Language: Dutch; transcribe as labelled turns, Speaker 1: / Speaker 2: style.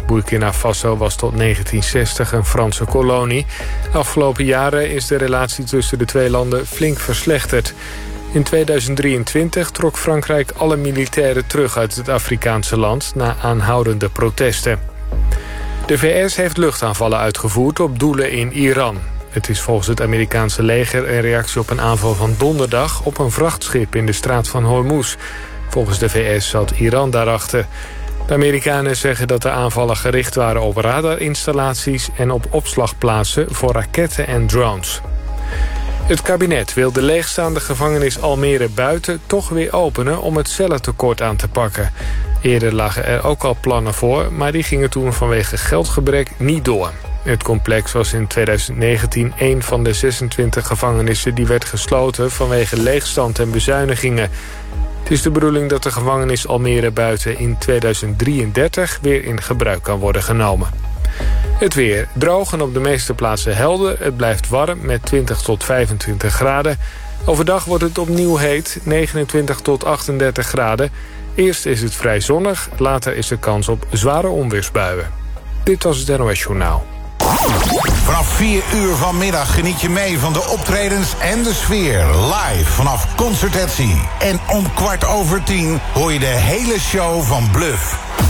Speaker 1: Burkina Faso was tot 1960 een Franse kolonie. De afgelopen jaren is de relatie tussen de twee landen flink verslechterd. In 2023 trok Frankrijk alle militairen terug uit het Afrikaanse land na aanhoudende protesten. De VS heeft luchtaanvallen uitgevoerd op doelen in Iran. Het is volgens het Amerikaanse leger een reactie op een aanval van donderdag op een vrachtschip in de straat van Hormuz. Volgens de VS zat Iran daarachter. De Amerikanen zeggen dat de aanvallen gericht waren op radarinstallaties en op opslagplaatsen voor raketten en drones. Het kabinet wil de leegstaande gevangenis Almere Buiten toch weer openen om het cellentekort aan te pakken. Eerder lagen er ook al plannen voor, maar die gingen toen vanwege geldgebrek niet door. Het complex was in 2019 een van de 26 gevangenissen die werd gesloten vanwege leegstand en bezuinigingen. Het is de bedoeling dat de gevangenis Almere Buiten in 2033 weer in gebruik kan worden genomen. Het weer droog en op de meeste plaatsen helder. Het blijft warm met 20 tot 25 graden. Overdag wordt het opnieuw heet, 29 tot 38 graden. Eerst is het vrij zonnig, later is er kans op zware onweersbuien. Dit was het NOS Journaal.
Speaker 2: Vanaf 4 uur vanmiddag geniet je mee van de optredens en de sfeer. Live vanaf Concertatie. En om 10:15 hoor je de hele show van Bluff.